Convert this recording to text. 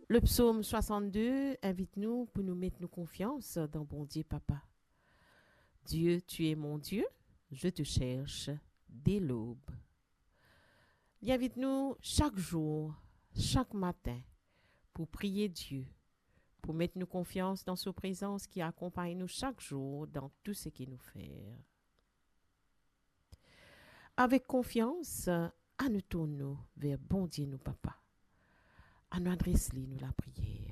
Le psaume 62 invite-nous pour nous mettre nos confiance dans bon Dieu Papa. Dieu, tu es mon Dieu, je te cherche dès l'aube. Il invite-nous chaque jour, chaque matin, pour prier Dieu, pour mettre nos confiance dans sa présence qui accompagne nous chaque jour dans tout ce qu'il nous fait. Avec confiance, à nous tourner vers bon Dieu nous Papa. À nous adresser nous la prière.